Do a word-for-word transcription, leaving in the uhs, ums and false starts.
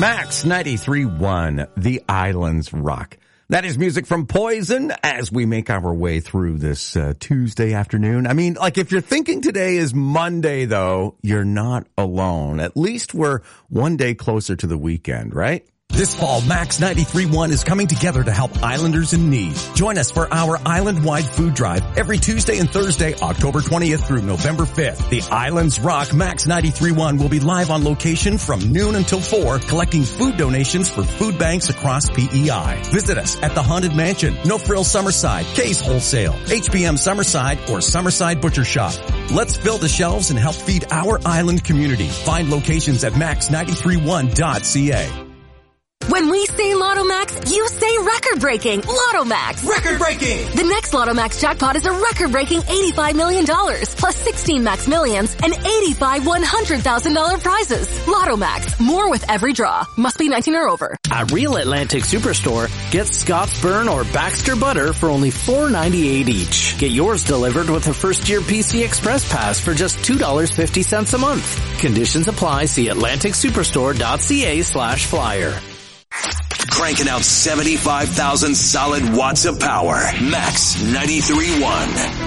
Max ninety-three point one, The Islands Rock. That is music from Poison as we make our way through this uh, Tuesday afternoon. I mean, like if you're thinking today is Monday, though, you're not alone. At least we're one day closer to the weekend, right? This fall, Max ninety-three point one is coming together to help islanders in need. Join us for our island-wide food drive every Tuesday and Thursday, October twentieth through November fifth. The Islands Rock Max ninety-three point one will be live on location from noon until four, collecting food donations for food banks across P E I. Visit us at the Haunted Mansion, No Frill Summerside, K's Wholesale, H B M Summerside, or Summerside Butcher Shop. Let's fill the shelves and help feed our island community. Find locations at max ninety-three one dot c a. When we say Lotto Max, you say record-breaking Lotto Max. Record-breaking! The next Lotto Max jackpot is a record-breaking eighty-five million dollars, plus sixteen Max Millions and eighty-five one hundred thousand dollars prizes. Lotto Max, more with every draw. Must be nineteen or over. At Real Atlantic Superstore, get Scott's Burn or Baxter Butter for only four ninety-eight each. Get yours delivered with a first-year P C Express Pass for just two dollars and fifty cents a month. Conditions apply. See atlantic superstore dot c a slash flyer. Cranking out seventy-five thousand solid watts of power. Max ninety-three point one.